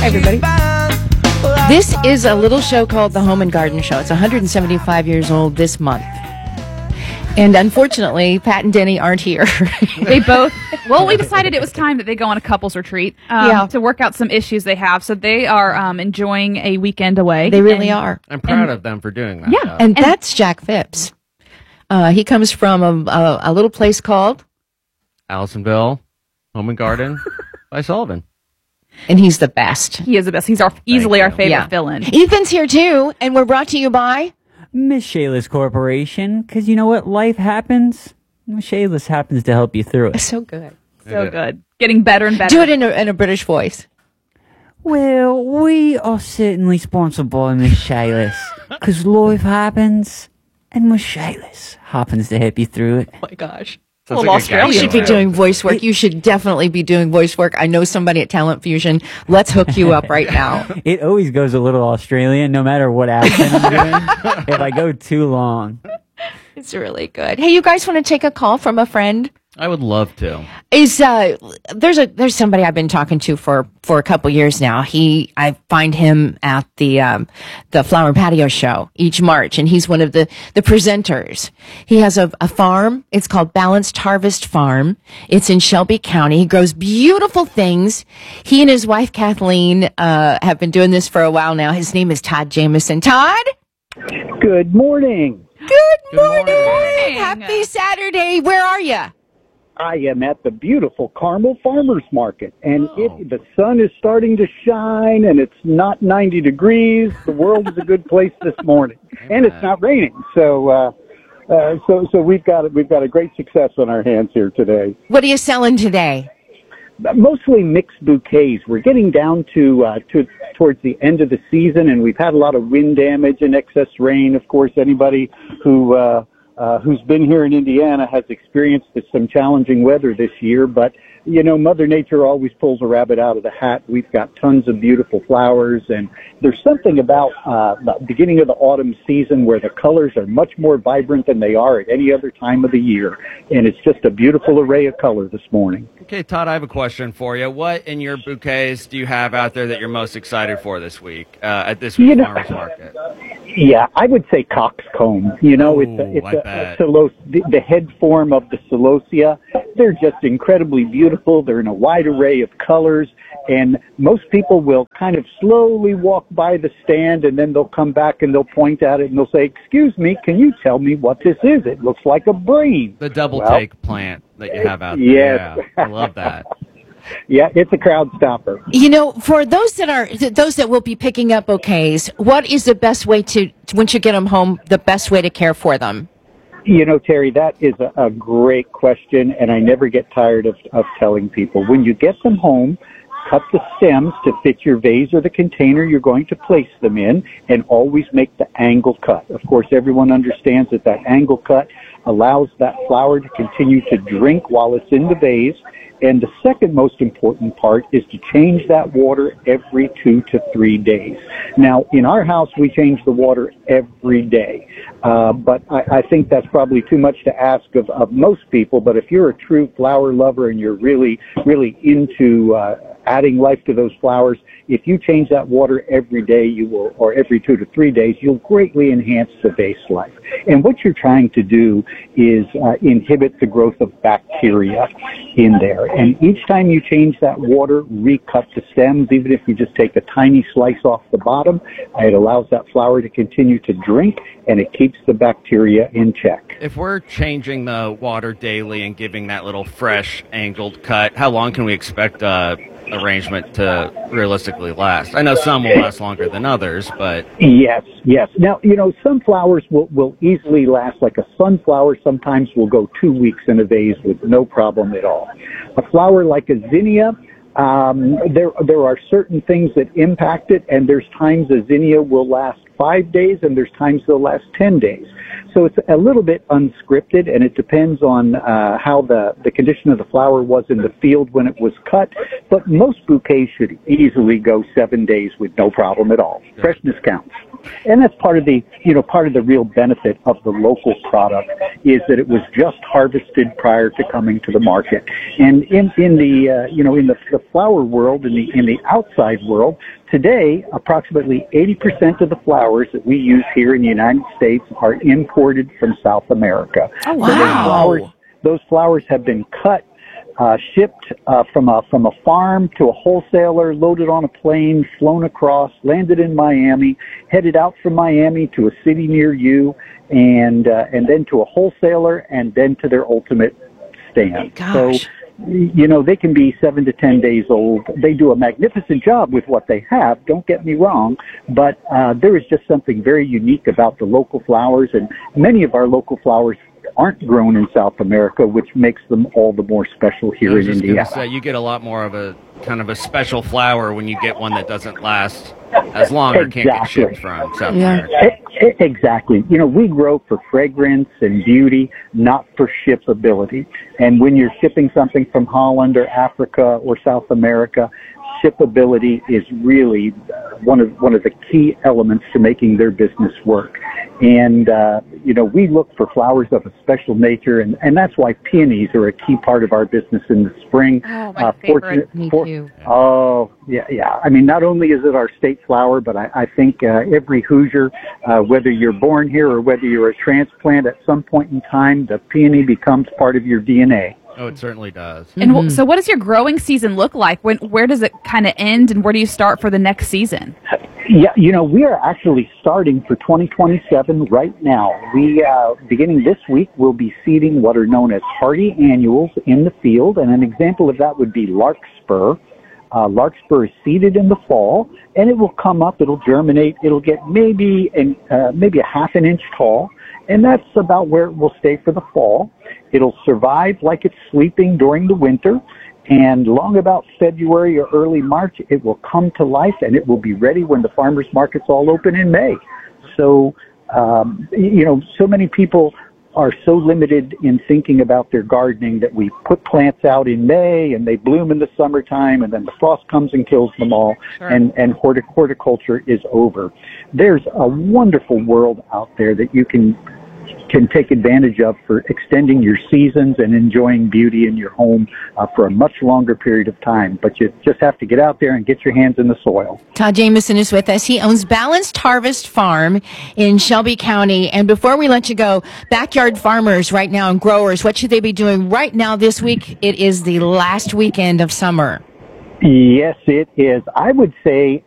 Hi, everybody. This is a little show called The Home and Garden Show. It's 175 years old this month. And unfortunately, Pat and Denny aren't here. They both, well, we decided it was time that they go on a couples retreat to work out some issues they have. So they are enjoying a weekend away. They really are. I'm proud of them for doing that. Yeah, and that's Jack Phipps. He comes from a little place called Allisonville Home and Garden by Sullivan. And he's the best. He is the best. He's easily our favorite villain. Ethan's here too, and we're brought to you by Miss Shayla's Corporation, because you know what? Life happens. Miss Shayla's happens to help you through it. So good. So good. Getting better and better. Do it in a British voice. Well, we are certainly sponsored by Miss Shayla's, because life happens, and Miss Shayla's happens to help you through it. Oh my gosh. Sounds Well, like a you should be guy. doing voice work. You should definitely be doing voice work. I know somebody at Talent Fusion. Let's hook you up right now. It always goes a little Australian, no matter what accent I'm doing, if I go too long. It's really good. Hey, you guys want to take a call from a friend? I would love to. There's somebody I've been talking to for a couple years now. I find him at the Flower and Patio show each March, and he's one of the presenters. He has a farm. It's called Balanced Harvest Farm. It's in Shelby County. He grows beautiful things. He and his wife Kathleen have been doing this for a while now. His name is Todd Jameson. Todd? Good morning. Good morning. morning. Happy Saturday. Where are you? I am at the beautiful Carmel Farmers Market, and the sun is starting to shine, and it's not 90 degrees. The world is a good place this morning, and it's not raining. So we've got a great success on our hands here today. What are you selling today? Mostly mixed bouquets. We're getting down to towards the end of the season, and we've had a lot of wind damage and excess rain. Of course, anybody who's been here in Indiana has experienced some challenging weather this year, but you know, Mother Nature always pulls a rabbit out of the hat. We've got tons of beautiful flowers, and there's something about the beginning of the autumn season where the colors are much more vibrant than they are at any other time of the year, and it's just a beautiful array of color this morning. Okay, Todd, I have a question for you. What in your bouquets do you have out there that you're most excited for this week at this week's farmers market? Yeah, I would say coxcomb. You know, it's the head form of the celosia. They're just incredibly beautiful. They're in a wide array of colors, and most people will kind of slowly walk by the stand, and then they'll come back and they'll point at it and they'll say, "Excuse me, can you tell me what this is? It looks like a brain." The double take plant that you have out there. Yes. Yeah, I love that. Yeah, it's a crowd stopper. You know, for those that will be picking up bouquets, what is the best way to, once you get them home, the best way to care for them? You know, Terry, that is a great question, and I never get tired of telling people. When you get them home, cut the stems to fit your vase or the container you're going to place them in, and always make the angle cut. Of course, everyone understands that angle cut allows that flower to continue to drink while it's in the vase. And the second most important part is to change that water every 2 to 3 days. Now, in our house, we change the water every day. But I think that's probably too much to ask of most people. But if you're a true flower lover and you're really, really into adding life to those flowers, if you change that water every day, you will, or every 2 to 3 days, you'll greatly enhance the vase life. And what you're trying to do is inhibit the growth of bacteria in there. And each time you change that water, recut the stems, even if you just take a tiny slice off the bottom, it allows that flower to continue to drink, and it keeps the bacteria in check. If we're changing the water daily and giving that little fresh angled cut, how long can we expect arrangement to realistically last? I know some will last longer than others, but... Yes. Now, you know, some flowers will easily last, like a sunflower sometimes will go 2 weeks in a vase with no problem at all. A flower like a zinnia, there are certain things that impact it, and there's times a zinnia will last 5 days, and there's times they'll last 10 days. So it's a little bit unscripted, and it depends on how the condition of the flower was in the field when it was cut. But most bouquets should easily go 7 days with no problem at all. Freshness counts. And that's part of the real benefit of the local product is that it was just harvested prior to coming to the market. And in the flower world, in the outside world, today, approximately 80% of the flowers that we use here in the United States are imported from South America. Oh, wow. So those flowers have been cut, shipped from a farm to a wholesaler, loaded on a plane, flown across, landed in Miami, headed out from Miami to a city near you, and then to a wholesaler, and then to their ultimate stand. Gosh. So, they can be 7 to 10 days old. They do a magnificent job with what they have, don't get me wrong, but there is just something very unique about the local flowers, and many of our local flowers aren't grown in South America, which makes them all the more special here in Indiana. Say, you get a lot more of a kind of a special flower when you get one that doesn't last as long or can't get shipped from South America. Exactly. We grow for fragrance and beauty, not for shipability. And when you're shipping something from Holland or Africa or South America, shipability is really one of the key elements to making their business work. And, we look for flowers of a special nature, and that's why peonies are a key part of our business in the spring. Oh, my favorite. Me too. Oh, yeah. I mean, not only is it our state flower, but I think every Hoosier, whether you're born here or whether you're a transplant, at some point in time, the peony becomes part of your DNA. Oh, it certainly does. And so what does your growing season look like? Where does it kind of end, and where do you start for the next season? Yeah, we are actually starting for 2027 right now. We, beginning this week, will be seeding what are known as hardy annuals in the field, and an example of that would be larkspur. Larkspur is seeded in the fall, and it will come up, it'll germinate, it'll get maybe a half an inch tall, and that's about where it will stay for the fall. It'll survive like it's sleeping during the winter, and long about February or early March, it will come to life, and it will be ready when the farmers markets all open in May. So, so many people are so limited in thinking about their gardening that we put plants out in May and they bloom in the summertime, and then the frost comes and kills them all. Sure. and horticulture is over. There's a wonderful world out there that you can take advantage of for extending your seasons and enjoying beauty in your home for a much longer period of time. But you just have to get out there and get your hands in the soil. Todd Jamison is with us. He owns Balanced Harvest Farm in Shelby County. And before we let you go, backyard farmers right now and growers, what should they be doing right now this week? It is the last weekend of summer. Yes, it is. I would say